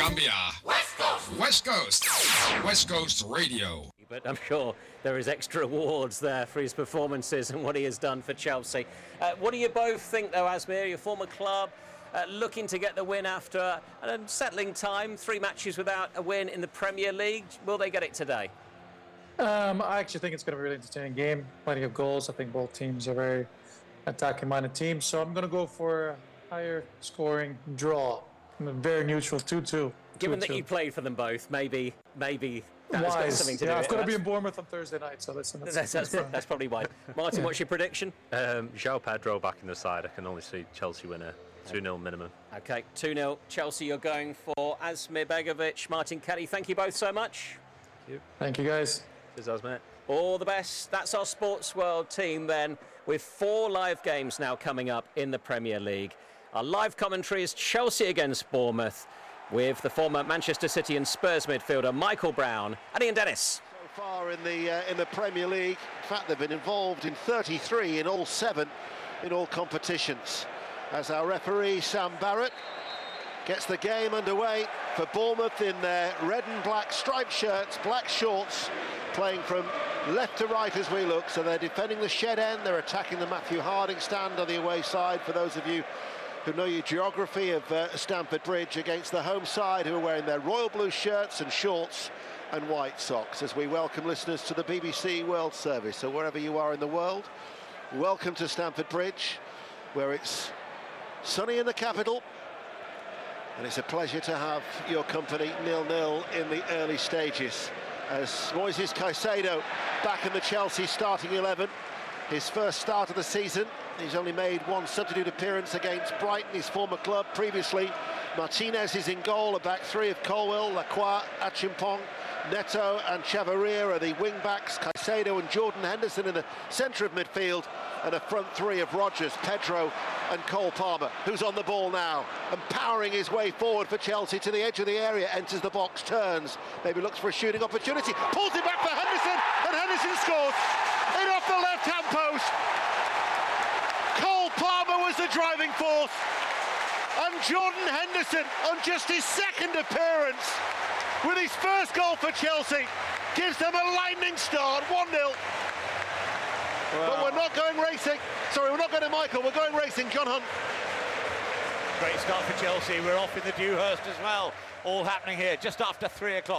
Columbia. West Coast. West Coast. West Coast Radio. But I'm sure there is extra awards there for his performances and what he has done for Chelsea. What do you both think, though, Asmir, your former club, looking to get the win after an unsettling time, 3 matches without a win in the Premier League? Will they get it today? I actually think it's going to be a really entertaining game. Plenty of goals. I think both teams are very attacking-minded teams. So I'm going to go for a higher scoring draw. Very neutral, 2-2. Given that you played for them both, maybe that's got something to do with it. I've got to be in Bournemouth on Thursday night, so listen. That's probably why. Martin, what's your prediction? João Pedro back in the side. I can only see Chelsea win a 2-0 minimum. Okay, 2-0 Chelsea you're going for. Asmir Begovic, Martin Kelly, thank you both so much. Thank you. Thank you, guys. Cheers, Asmir. All the best. That's our Sports World team then, with 4 live games now coming up in the Premier League. Our live commentary is Chelsea against Bournemouth, with the former Manchester City and Spurs midfielder Michael Brown and Ian Dennis. So far in the Premier League, in fact they've been involved in 33 in all 7 in all competitions. As our referee Sam Barrett gets the game underway for Bournemouth in their red and black striped shirts, black shorts, playing from left to right as we look. So they're defending the shed end, they're attacking the Matthew Harding stand on the away side, for those of you who know your geography of Stamford Bridge, against the home side, who are wearing their royal blue shirts and shorts and white socks, as we welcome listeners to the BBC World Service. So wherever you are in the world, welcome to Stamford Bridge, where it's sunny in the capital, and it's a pleasure to have your company. 0-0 in the early stages, as Moises Caicedo back in the Chelsea starting 11. His first start of the season. He's only made 1 substitute appearance against Brighton, his former club. Previously, Martinez is in goal. A back 3 of Colwill, Lacroix, Achimpong, Neto and Chavarria are the wing-backs. Caicedo and Jordan Henderson in the centre of midfield, and a front 3 of Rodgers, Pedro and Cole Palmer, who's on the ball now and powering his way forward for Chelsea to the edge of the area, enters the box, turns, maybe looks for a shooting opportunity, pulls it back for Henderson, and Henderson scores in off the left-hand post. Cole Palmer was the driving force, and Jordan Henderson, on just his 2nd appearance, with his first goal for Chelsea, gives them a lightning start, 1-0. Wow. But we're not going racing. Sorry, we're not going to Michael, we're going racing. John Hunt. Great start for Chelsea. We're off in the Dewhurst as well. All happening here just after 3 o'clock.